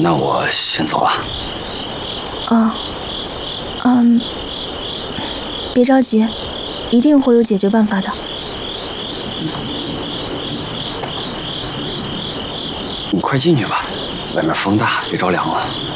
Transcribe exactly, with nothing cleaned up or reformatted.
那我先走了。 啊，嗯，别着急，一定会有解决办法的。 你快进去吧，外面风大，别着凉了。